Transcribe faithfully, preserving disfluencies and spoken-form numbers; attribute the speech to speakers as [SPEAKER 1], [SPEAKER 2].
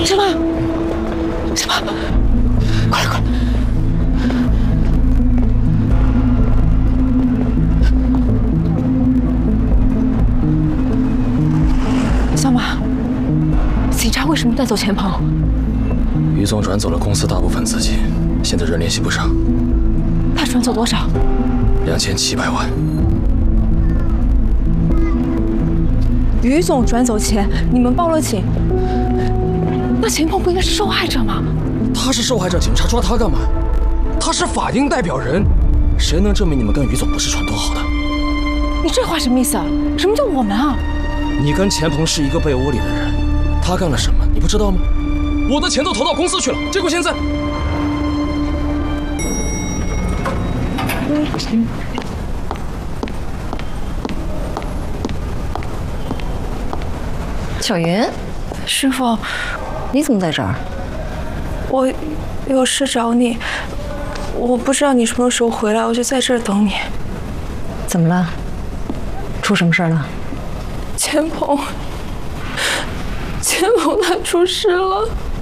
[SPEAKER 1] 什么？什么？快来快来！小马，警察为什么带走钱鹏？
[SPEAKER 2] 于总转走了公司大部分资金，现在人联系不上。
[SPEAKER 1] 他转走多少？
[SPEAKER 2] 两千七百万。
[SPEAKER 1] 于总转走钱，你们报了警，那钱鹏不应该是受害者吗？
[SPEAKER 2] 他是受害者，警察抓他干嘛？他是法定代表人，谁能证明你们跟于总不是串通好的？
[SPEAKER 1] 你这话什么意思啊？什么叫我们啊？
[SPEAKER 2] 你跟钱鹏是一个被窝里的人，他干了什么你不知道吗？我的钱都投到公司去了，结果现在……
[SPEAKER 3] 小云，
[SPEAKER 1] 师傅，
[SPEAKER 3] 你怎么在这儿？
[SPEAKER 1] 我有事找你，我不知道你什么时候回来，我就在这儿等你。
[SPEAKER 3] 怎么了？出什么事了？
[SPEAKER 1] 钱鹏，钱鹏他出事了。